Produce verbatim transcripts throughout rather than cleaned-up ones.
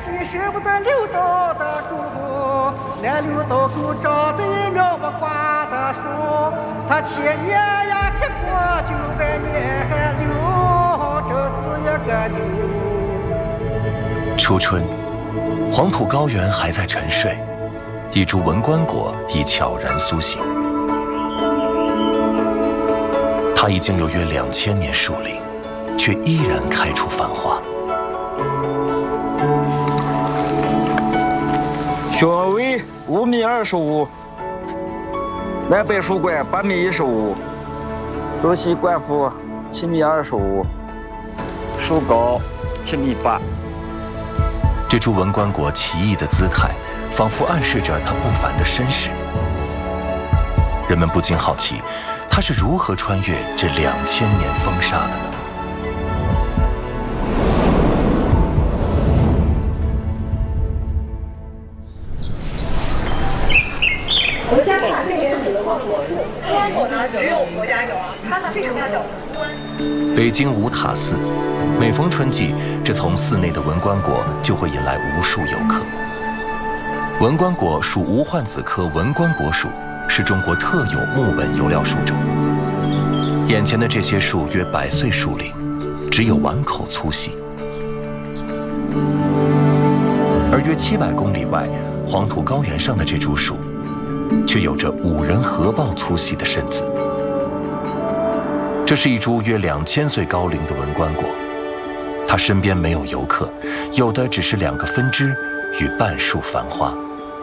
西学不得溜达的骨头，那溜达骨长得苗不挂的树，他千年呀结果九百年还留，这是一个牛。 初春，黄土高原还在沉睡，一株文官果已悄然苏醒。它已经有约两千年树龄，却依然开出繁花。 学位五米二十五，南北树冠八米一十五，东西冠幅七米二十五，树高七米八。 这株文官果奇异的姿态，仿佛暗示着它不凡的身世。人们不禁好奇，它是如何穿越这两千年风沙的呢？ 我们先看这边是文官果树，文官果呢只有我们国家有啊，它呢为什么要叫文官？ 北京五塔寺，每逢春季，这丛寺内的文官果就会引来无数游客。文官果属无患子科文官果属，是中国特有木本油料树种。眼前的这些树约百岁树龄，只有碗口粗细。而约七百公里外，黄土高原上的这株树，却有着五人合抱粗细的身子。这是一株约两千岁高龄的文官果，它身边没有游客，有的只是两个分支与半束繁花。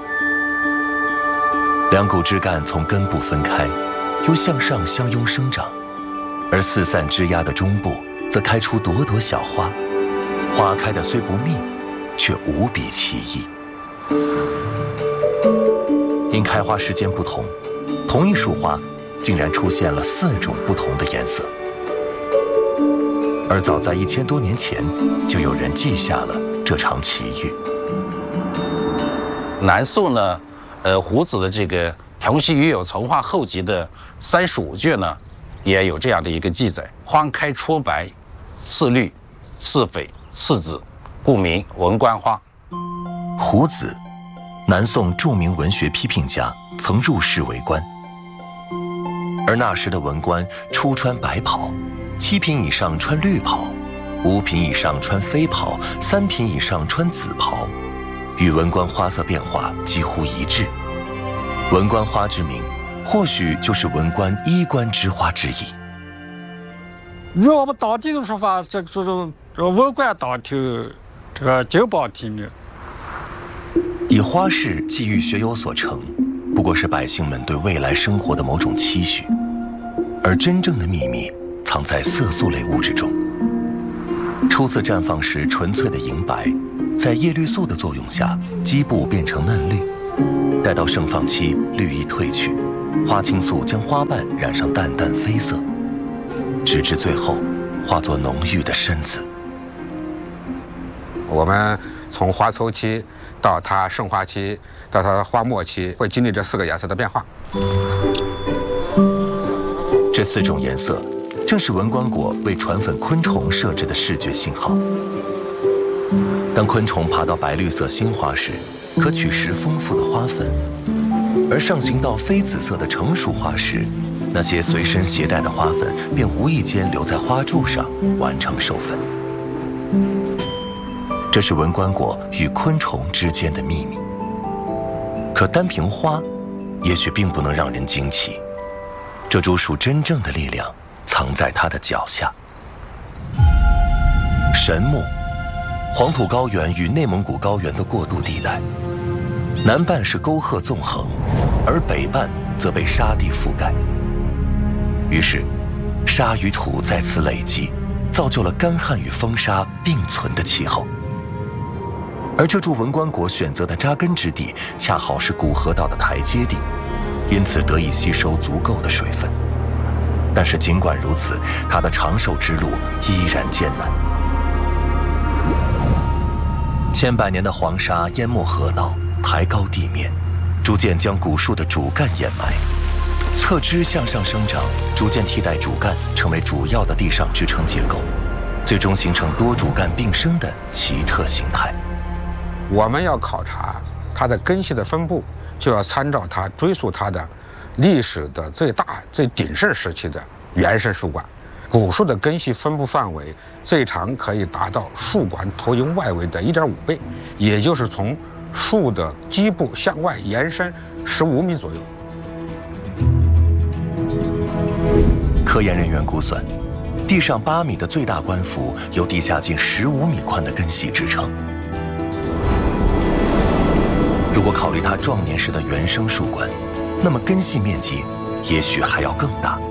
两股枝干从根部分开，又向上相拥生长，而四散枝桠的中部则开出朵朵小花，花开的虽不密，却无比奇异。因开花时间不同，同一束花竟然出现了四种不同的颜色。而早在一千多年前，就有人记下了这场奇遇。 南宋呢，呃，胡子的这个《同系鱼有从化后集》的三十五卷呢，也有这样的一个记载：花开初白，次绿，次绯，次紫，故名文官花。 胡子，南宋著名文学批评家，曾入仕为官。而那时的文官初穿白袍，七品以上穿绿袍，五品以上穿飞袍，三品以上穿紫袍，与文官花色变化几乎一致。文官花之名，或许就是文官衣冠之花之意。 以我们当地的说法，这个这种这个文官当头，这个金榜题名。 以花饰寄予学有所成，不过是百姓们对未来生活的某种期许，而真正的秘密藏在色素类物质中。初次绽放时纯粹的银白，在叶绿素的作用下，基部变成嫩绿，待到盛放期，绿意褪去，花青素将花瓣染上淡淡绯色，直至最后化作浓郁的深紫。 我们从花抽期到它盛花期，到它花末期，会经历这四个颜色的变化。 这四种颜色，正是文官果为传粉昆虫设置的视觉信号。当昆虫爬到白绿色新花时，可取食丰富的花粉；而上行到非紫色的成熟花时，那些随身携带的花粉便无意间留在花柱上，完成授粉。这是文官果与昆虫之间的秘密。可单凭花，也许并不能让人惊奇。这株树真正的力量藏在它的脚下。神木，黄土高原与内蒙古高原的过渡地带，南半是沟壑纵横，而北半则被沙地覆盖。于是，沙与土在此累积，造就了干旱与风沙并存的气候。而这株文官果选择的扎根之地，恰好是古河道的台阶地，因此得以吸收足够的水分。但是尽管如此，它的长寿之路依然艰难。千百年的黄沙淹没河道，抬高地面，逐渐将古树的主干掩埋。侧枝向上生长，逐渐替代主干，成为主要的地上支撑结构，最终形成多主干并生的奇特形态。 我们要考察它的根系的分布，就要参照它追溯它的历史的最大、最鼎盛时期的原生树冠。古树的根系分布范围最长可以达到树管投影外围的 一点五倍，也就是从树的基部向外延伸十五米左右。 科研人员估算，地上八米的最大冠幅由地下近十五米宽的根系支撑。如果考虑它壮年时的原生树冠，那么根系面积也许还要更大。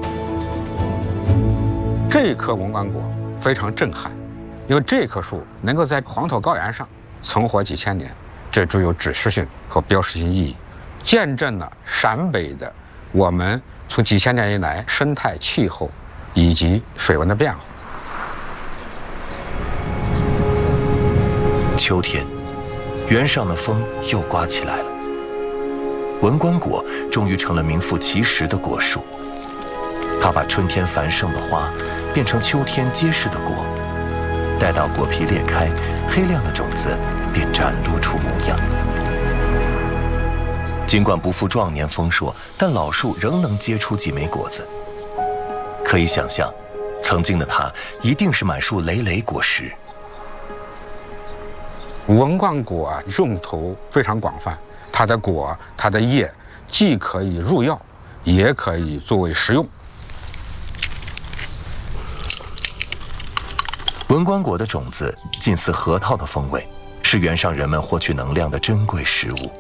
这棵文冠果非常震撼，因为这棵树能够在黄土高原上存活几千年，这具有指示性和标识性意义，见证了陕北的我们从几千年以来生态、气候以及水文的变化。 秋天，原上的风又刮起来了。文冠果终于成了名副其实的果树，它把春天繁盛的花变成秋天结实的果，待到果皮裂开，黑亮的种子便展露出模样。尽管不负壮年丰硕，但老树仍能结出几枚果子。可以想象，曾经的它一定是满树累累果实。 文冠果啊，用途非常广泛，它的果、它的叶既可以入药，也可以作为食用。 文冠果的种子近似核桃的风味，是原上人们获取能量的珍贵食物。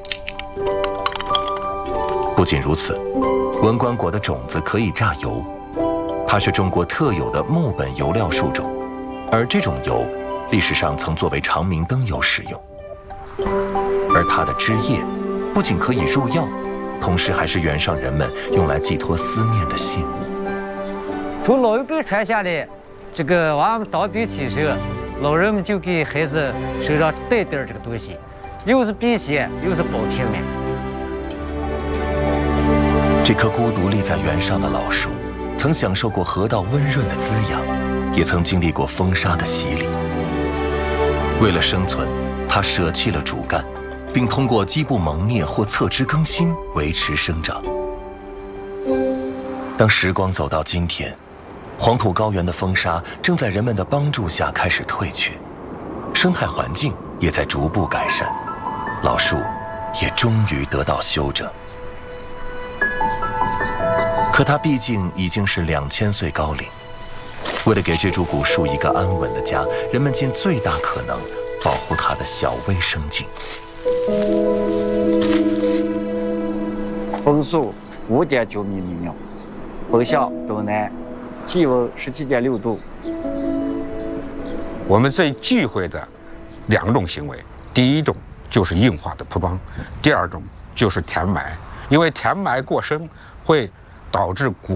不仅如此，文冠果的种子可以榨油，它是中国特有的木本油料树种，而这种油历史上曾作为长明灯油使用。而它的枝叶不仅可以入药，同时还是原上人们用来寄托思念的信物。 从老一辈传下来，这个往当兵起时，老人们就给孩子手上带点这个东西，又是辟邪，又是保平安。 这棵孤独立在原上的老树，曾享受过河道温润的滋养，也曾经历过风沙的洗礼。为了生存，它舍弃了主干，并通过基部萌孽或侧枝更新维持生长。当时光走到今天，黄土高原的风沙正在人们的帮助下开始退去，生态环境也在逐步改善，老树也终于得到修整。可它毕竟已经是两千岁高龄，为了给这株古树一个安稳的家，人们尽最大可能保护它的小微生境。 风速五点九米每秒，风向东南，气温十七点六度。 我们最忌讳的两种行为，第一种就是硬化的铺装，第二种就是填埋。因为填埋过深会导致果